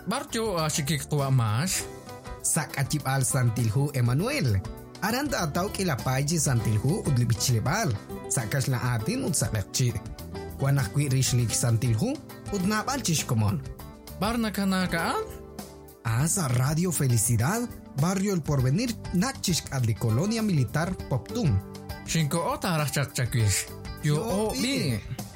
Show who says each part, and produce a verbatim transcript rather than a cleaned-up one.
Speaker 1: barjo asikik kuwa mas.
Speaker 2: Sak acip al santilhu Emmanuel. Aranda ataw kilapay ji santilhu udlibichilibal. Sakas la atin ud sakakchi. Wanak kwi rishlik santilhu udnabal chishkomon.
Speaker 1: Barna kanakaan?
Speaker 2: Asa Radio Felicidad, Barrio El Porvenir, Nachishk adli Colonia Militar Poptum.
Speaker 1: Shinko ota arachak chakwish. Yo o bi.